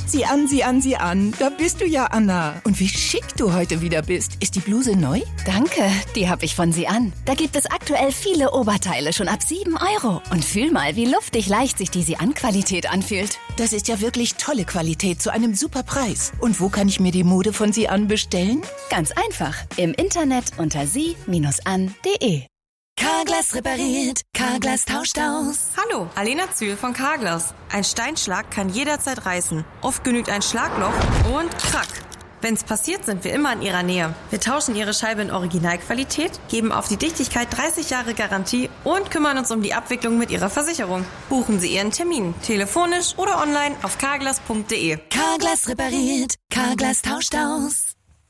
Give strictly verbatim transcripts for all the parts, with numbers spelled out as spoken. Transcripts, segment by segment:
Sieh an, sieh an, sieh an. Da bist du ja, Anna. Und wie schick du heute wieder bist. Ist die Bluse neu? Danke, die habe ich von Sie an. Da gibt es aktuell viele Oberteile schon ab sieben Euro. Und fühl mal, wie luftig leicht sich die Sie an Qualität anfühlt. Das ist ja wirklich tolle Qualität zu einem super Preis. Und wo kann ich mir die Mode von Sie an bestellen? Ganz einfach. Im Internet unter sie an punkt de. Carglass repariert, Carglass tauscht aus. Hallo, Alena Zühl von Carglass. Ein Steinschlag kann jederzeit reißen. Oft genügt ein Schlagloch und krack. Wenn's passiert, sind wir immer in Ihrer Nähe. Wir tauschen Ihre Scheibe in Originalqualität, geben auf die Dichtigkeit dreißig Jahre Garantie und kümmern uns um die Abwicklung mit Ihrer Versicherung. Buchen Sie Ihren Termin, telefonisch oder online auf carglass punkt de. Carglass repariert, Carglass tauscht aus.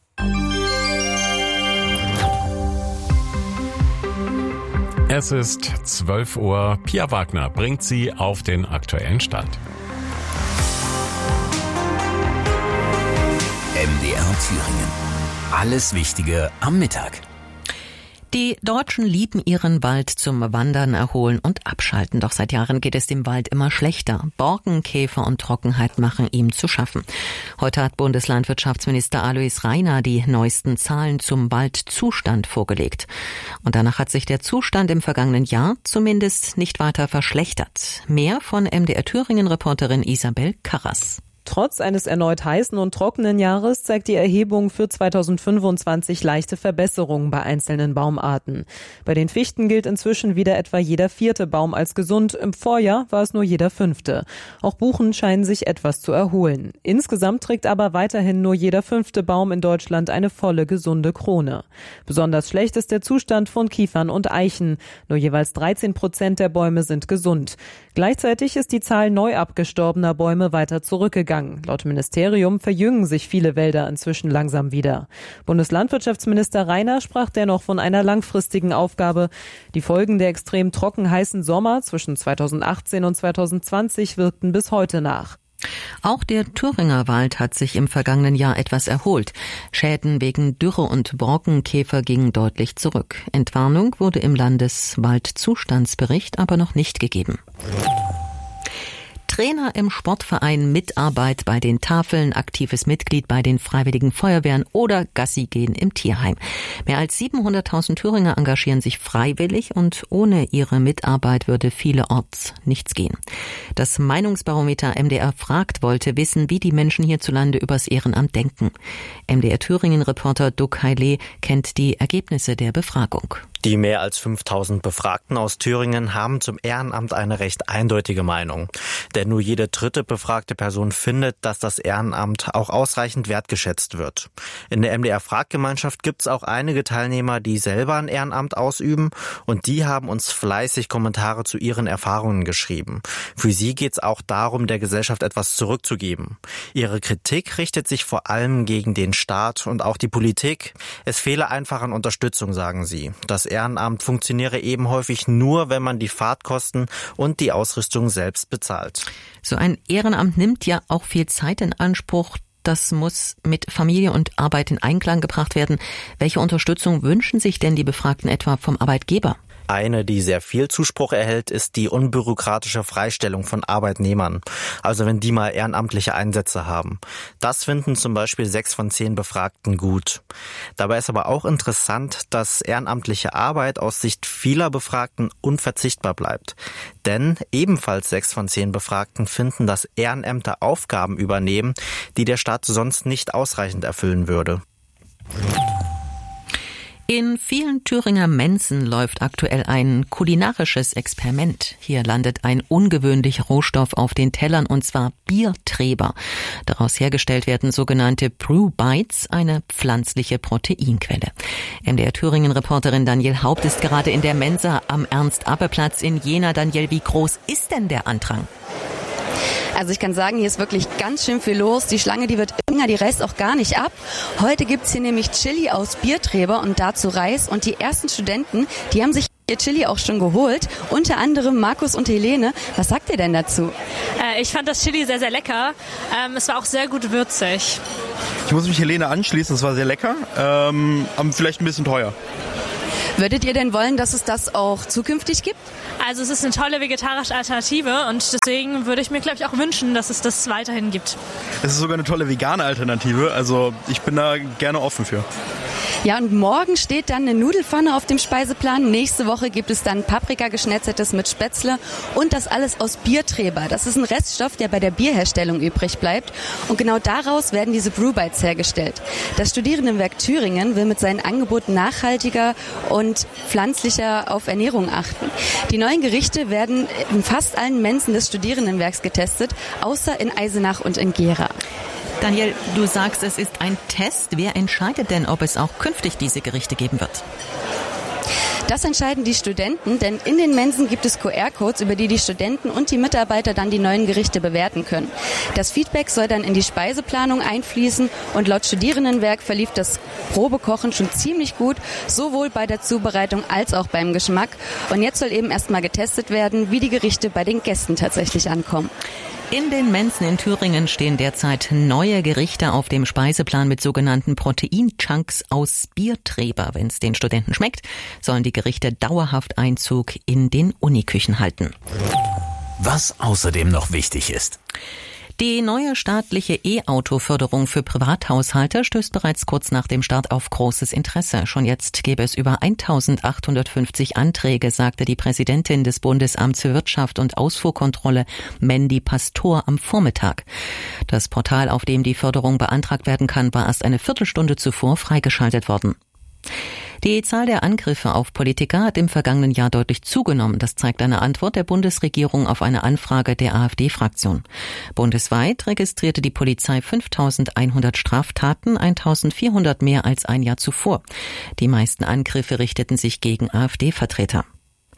Es ist zwölf Uhr. Pia Wagner bringt Sie auf den aktuellen Stand. M D R Thüringen. Alles Wichtige am Mittag. Die Deutschen lieben ihren Wald zum Wandern, Erholen und Abschalten. Doch seit Jahren geht es dem Wald immer schlechter. Borkenkäfer und Trockenheit machen ihm zu schaffen. Heute hat Bundeslandwirtschaftsminister Alois Rainer die neuesten Zahlen zum Waldzustand vorgelegt. Und danach hat sich der Zustand im vergangenen Jahr zumindest nicht weiter verschlechtert. Mehr von M D R Thüringen-Reporterin Isabel Karras. Trotz eines erneut heißen und trockenen Jahres zeigt die Erhebung für zweitausendfünfundzwanzig leichte Verbesserungen bei einzelnen Baumarten. Bei den Fichten gilt inzwischen wieder etwa jeder vierte Baum als gesund. Im Vorjahr war es nur jeder fünfte. Auch Buchen scheinen sich etwas zu erholen. Insgesamt trägt aber weiterhin nur jeder fünfte Baum in Deutschland eine volle, gesunde Krone. Besonders schlecht ist der Zustand von Kiefern und Eichen. Nur jeweils dreizehn Prozent der Bäume sind gesund. Gleichzeitig ist die Zahl neu abgestorbener Bäume weiter zurückgegangen. Laut Ministerium verjüngen sich viele Wälder inzwischen langsam wieder. Bundeslandwirtschaftsminister Rainer sprach dennoch von einer langfristigen Aufgabe. Die Folgen der extrem trocken heißen Sommer zwischen zweitausendachtzehn und zweitausendzwanzig wirkten bis heute nach. Auch der Thüringer Wald hat sich im vergangenen Jahr etwas erholt. Schäden wegen Dürre und Borkenkäfer gingen deutlich zurück. Entwarnung wurde im Landeswaldzustandsbericht aber noch nicht gegeben. Trainer im Sportverein, Mitarbeit bei den Tafeln, aktives Mitglied bei den Freiwilligen Feuerwehren oder Gassi gehen im Tierheim. Mehr als siebenhunderttausend Thüringer engagieren sich freiwillig und ohne ihre Mitarbeit würde vielerorts nichts gehen. Das Meinungsbarometer M D R fragt wollte wissen, wie die Menschen hierzulande übers Ehrenamt denken. M D R Thüringen-Reporter Duck Heile kennt die Ergebnisse der Befragung. Die mehr als fünftausend Befragten aus Thüringen haben zum Ehrenamt eine recht eindeutige Meinung. Denn nur jede dritte befragte Person findet, dass das Ehrenamt auch ausreichend wertgeschätzt wird. In der M D R-Fraggemeinschaft gibt es auch einige Teilnehmer, die selber ein Ehrenamt ausüben. Und die haben uns fleißig Kommentare zu ihren Erfahrungen geschrieben. Für sie geht es auch darum, der Gesellschaft etwas zurückzugeben. Ihre Kritik richtet sich vor allem gegen den Staat und auch die Politik. Es fehle einfach an Unterstützung, sagen sie. Das Ehrenamt funktioniere eben häufig nur, wenn man die Fahrtkosten und die Ausrüstung selbst bezahlt. So ein Ehrenamt nimmt ja auch viel Zeit in Anspruch. Das muss mit Familie und Arbeit in Einklang gebracht werden. Welche Unterstützung wünschen sich denn die Befragten etwa vom Arbeitgeber? Eine, die sehr viel Zuspruch erhält, ist die unbürokratische Freistellung von Arbeitnehmern. Also wenn die mal ehrenamtliche Einsätze haben. Das finden zum Beispiel sechs von zehn Befragten gut. Dabei ist aber auch interessant, dass ehrenamtliche Arbeit aus Sicht vieler Befragten unverzichtbar bleibt. Denn ebenfalls sechs von zehn Befragten finden, dass Ehrenämter Aufgaben übernehmen, die der Staat sonst nicht ausreichend erfüllen würde. In vielen Thüringer Mensen läuft aktuell ein kulinarisches Experiment. Hier landet ein ungewöhnlicher Rohstoff auf den Tellern, und zwar Biertreber. Daraus hergestellt werden sogenannte Brew Bites, eine pflanzliche Proteinquelle. M D R Thüringen-Reporterin Daniel Haupt ist gerade in der Mensa am Ernst-Abbe-Platz in Jena. Daniel, wie groß ist denn der Andrang? Also ich kann sagen, hier ist wirklich ganz schön viel los. Die Schlange, die wird enger, die reißt auch gar nicht ab. Heute gibt's hier nämlich Chili aus Biertreber und dazu Reis. Und die ersten Studenten, die haben sich ihr Chili auch schon geholt. Unter anderem Markus und Helene. Was sagt ihr denn dazu? Äh, ich fand das Chili sehr, sehr lecker. Ähm, es war auch sehr gut würzig. Ich muss mich Helene anschließen, es war sehr lecker. Ähm, aber vielleicht ein bisschen teuer. Würdet ihr denn wollen, dass es das auch zukünftig gibt? Also es ist eine tolle vegetarische Alternative und deswegen würde ich mir, glaube ich, auch wünschen, dass es das weiterhin gibt. Es ist sogar eine tolle vegane Alternative, also ich bin da gerne offen für. Ja, und morgen steht dann eine Nudelpfanne auf dem Speiseplan. Nächste Woche gibt es dann Paprika-Geschnetzeltes mit Spätzle und das alles aus Biertreber. Das ist ein Reststoff, der bei der Bierherstellung übrig bleibt. Und genau daraus werden diese Brewbites hergestellt. Das Studierendenwerk Thüringen will mit seinen Angeboten nachhaltiger und pflanzlicher auf Ernährung achten. Die neuen Gerichte werden in fast allen Mensen des Studierendenwerks getestet, außer in Eisenach und in Gera. Daniel, du sagst, es ist ein Test. Wer entscheidet denn, ob es auch künftig diese Gerichte geben wird? Das entscheiden die Studenten, denn in den Mensen gibt es Q R-Codes, über die die Studenten und die Mitarbeiter dann die neuen Gerichte bewerten können. Das Feedback soll dann in die Speiseplanung einfließen und laut Studierendenwerk verlief das Probekochen schon ziemlich gut, sowohl bei der Zubereitung als auch beim Geschmack. Und jetzt soll eben erstmal getestet werden, wie die Gerichte bei den Gästen tatsächlich ankommen. In den Mensen in Thüringen stehen derzeit neue Gerichte auf dem Speiseplan mit sogenannten Protein-Chunks aus Biertreber. Wenn es den Studenten schmeckt, sollen die Gerichte dauerhaft Einzug in den Uniküchen halten. Was außerdem noch wichtig ist. Die neue staatliche E-Auto-Förderung für Privathaushalte stößt bereits kurz nach dem Start auf großes Interesse. Schon jetzt gäbe es über eintausendachthundertfünfzig Anträge, sagte die Präsidentin des Bundesamts für Wirtschaft und Ausfuhrkontrolle, Mandy Pastor, am Vormittag. Das Portal, auf dem die Förderung beantragt werden kann, war erst eine Viertelstunde zuvor freigeschaltet worden. Die Zahl der Angriffe auf Politiker hat im vergangenen Jahr deutlich zugenommen. Das zeigt eine Antwort der Bundesregierung auf eine Anfrage der AfD-Fraktion. Bundesweit registrierte die Polizei fünftausendeinhundert Straftaten, eintausendvierhundert mehr als ein Jahr zuvor. Die meisten Angriffe richteten sich gegen AfD-Vertreter.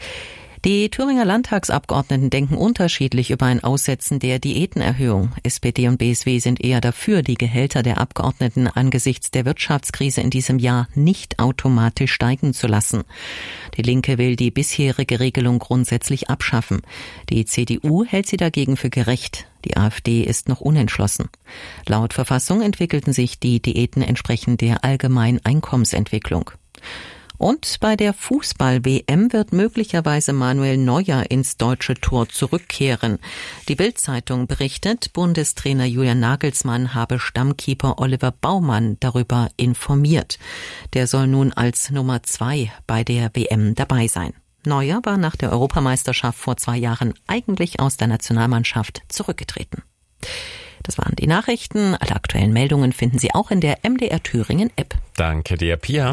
Die Thüringer Landtagsabgeordneten denken unterschiedlich über ein Aussetzen der Diätenerhöhung. S P D und B S W sind eher dafür, die Gehälter der Abgeordneten angesichts der Wirtschaftskrise in diesem Jahr nicht automatisch steigen zu lassen. Die Linke will die bisherige Regelung grundsätzlich abschaffen. Die C D U hält sie dagegen für gerecht. Die AfD ist noch unentschlossen. Laut Verfassung entwickelten sich die Diäten entsprechend der allgemeinen Einkommensentwicklung. Und bei der Fußball-W M wird möglicherweise Manuel Neuer ins deutsche Tor zurückkehren. Die Bild-Zeitung berichtet, Bundestrainer Julian Nagelsmann habe Stammkeeper Oliver Baumann darüber informiert. Der soll nun als Nummer zwei bei der W M dabei sein. Neuer war nach der Europameisterschaft vor zwei Jahren eigentlich aus der Nationalmannschaft zurückgetreten. Das waren die Nachrichten. Alle aktuellen Meldungen finden Sie auch in der M D R Thüringen App. Danke dir, Pia.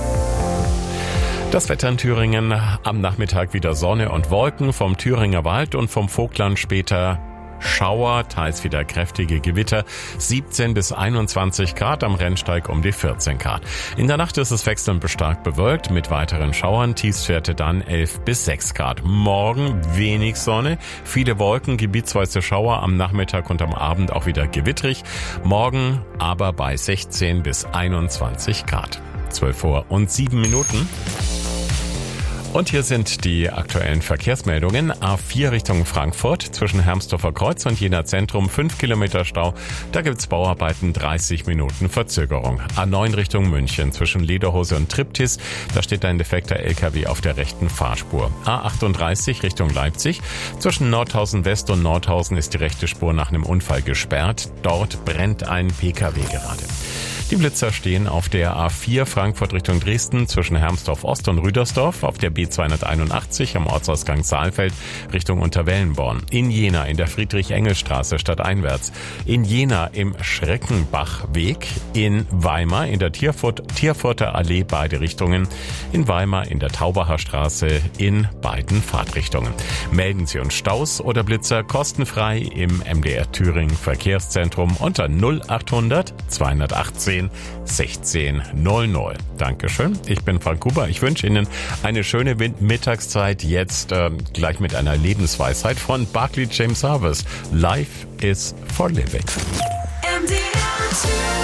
Das Wetter in Thüringen, am Nachmittag wieder Sonne und Wolken, vom Thüringer Wald und vom Vogtland später Schauer, teils wieder kräftige Gewitter, siebzehn bis einundzwanzig Grad, am Rennsteig um die vierzehn Grad. In der Nacht ist es wechselnd bis stark bewölkt mit weiteren Schauern, Tiefstwerte dann elf bis sechs Grad. Morgen wenig Sonne, viele Wolken, gebietsweise Schauer, am Nachmittag und am Abend auch wieder gewittrig, morgen aber bei sechzehn bis einundzwanzig Grad. zwölf Uhr und sieben Minuten. Und hier sind die aktuellen Verkehrsmeldungen. A vier Richtung Frankfurt zwischen Hermsdorfer Kreuz und Jena Zentrum fünf Kilometer Stau. Da gibt's Bauarbeiten, dreißig Minuten Verzögerung. A neun Richtung München zwischen Lederhose und Triptis. Da steht ein defekter L K W auf der rechten Fahrspur. A achtunddreißig Richtung Leipzig. Zwischen Nordhausen West und Nordhausen ist die rechte Spur nach einem Unfall gesperrt. Dort brennt ein P K W gerade. Die Blitzer stehen auf der A vier Frankfurt Richtung Dresden zwischen Hermsdorf Ost und Rüdersdorf, auf der B zweihunderteinundachtzig am Ortsausgang Saalfeld Richtung Unterwellenborn, in Jena in der Friedrich-Engels-Straße stadteinwärts, in Jena im Schreckenbachweg, in Weimar in der Tierfurt, Tierfurter Allee beide Richtungen, in Weimar in der Taubacher Straße in beiden Fahrtrichtungen. Melden Sie uns Staus oder Blitzer kostenfrei im M D R Thüringen Verkehrszentrum unter null achthundert zweihundertachtzehn sechzehn null null. Dankeschön. Ich bin Frank Huber. Ich wünsche Ihnen eine schöne Mittagszeit. Jetzt äh, gleich mit einer Lebensweisheit von Barclay James Harvest. Life is for living. M D R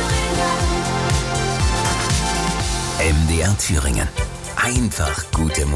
Thüringen. M D R Thüringen. Einfach gute Musik.